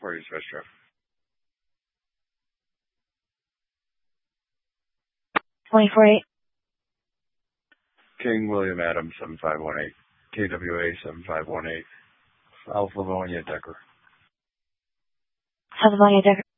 for you, Spectrum. $24.8. King William Adams 7518. KWA 7518. Alpha Volnia Decker. How's the volume, Decker?